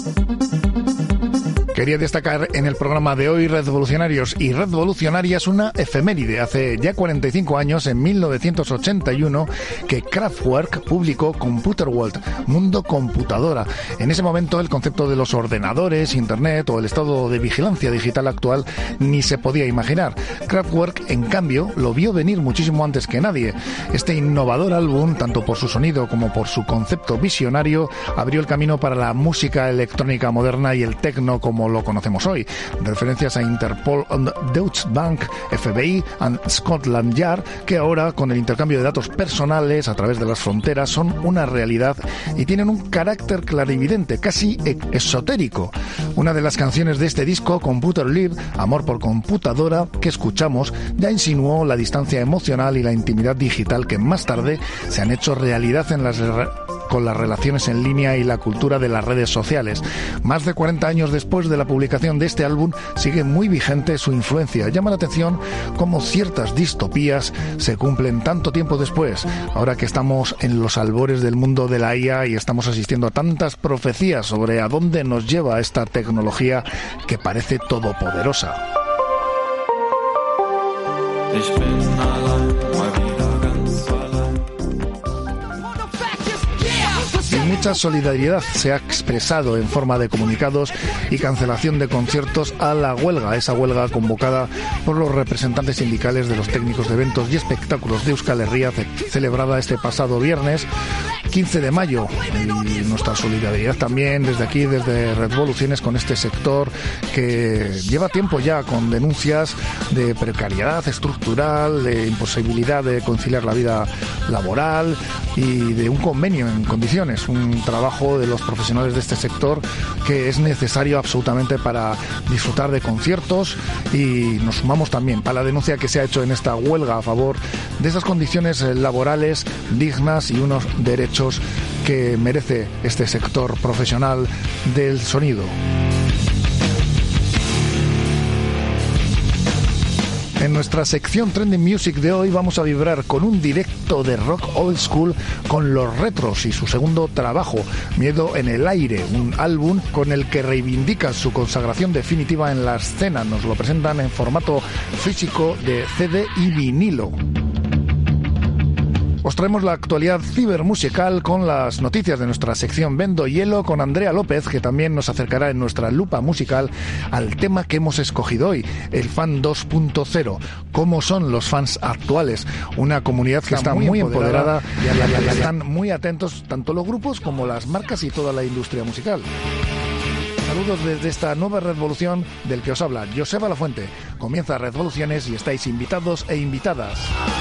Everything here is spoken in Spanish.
Quería destacar en el programa de hoy, Revolucionarios y Revolucionarias, una efeméride. Hace ya 45 años, en 1981, que Kraftwerk publicó Computer World, Mundo Computadora. En ese momento el concepto de los ordenadores, Internet o el estado de vigilancia digital actual ni se podía imaginar. Kraftwerk, en cambio, lo vio venir muchísimo antes que nadie. Este innovador álbum, tanto por su sonido como por su concepto visionario, abrió el camino para la música electrónica moderna y el techno como lo conocemos hoy. Referencias a Interpol, Deutsche Bank, FBI y Scotland Yard, que ahora, con el intercambio de datos personales a través de las fronteras, son una realidad y tienen un carácter clarividente, casi esotérico. Una de las canciones de este disco, Computer Live, Amor por Computadora, que escuchamos, ya insinuó la distancia emocional y la intimidad digital que más tarde se han hecho realidad con las relaciones en línea y la cultura de las redes sociales. Más de 40 años después de la publicación de este álbum, sigue muy vigente su influencia. Llama la atención cómo ciertas distopías se cumplen tanto tiempo después, ahora que estamos en los albores del mundo de la IA y estamos asistiendo a tantas profecías sobre a dónde nos lleva esta tecnología que parece todopoderosa. Mucha solidaridad se ha expresado en forma de comunicados y cancelación de conciertos a la huelga, esa huelga convocada por los representantes sindicales de los técnicos de eventos y espectáculos de Euskal Herria, celebrada este pasado viernes 15 de mayo. Y nuestra solidaridad también desde aquí, desde Revoluciones, con este sector que lleva tiempo ya con denuncias de precariedad estructural, de imposibilidad de conciliar la vida laboral y de un convenio en condiciones, un trabajo de los profesionales de este sector que es necesario absolutamente para disfrutar de conciertos, y nos sumamos también a la denuncia que se ha hecho en esta huelga a favor de esas condiciones laborales dignas y unos derechos que merece este sector profesional del sonido. En nuestra sección Trending Music de hoy vamos a vibrar con un directo de rock old school con Los Retros y su segundo trabajo, Miedo en el Aire, un álbum con el que reivindica su consagración definitiva en la escena. Nos lo presentan en formato físico de CD y vinilo. Os traemos la actualidad cibermusical con las noticias de nuestra sección Vendo Hielo con Andrea López, que también nos acercará en nuestra lupa musical al tema que hemos escogido hoy, el Fan 2.0. ¿Cómo son los fans actuales? Una comunidad que está muy empoderada y a la que están muy atentos tanto los grupos como las marcas y toda la industria musical. Saludos desde esta nueva Revolución del que os habla Joseba Lafuente. Comienza Revoluciones y estáis invitados e invitadas.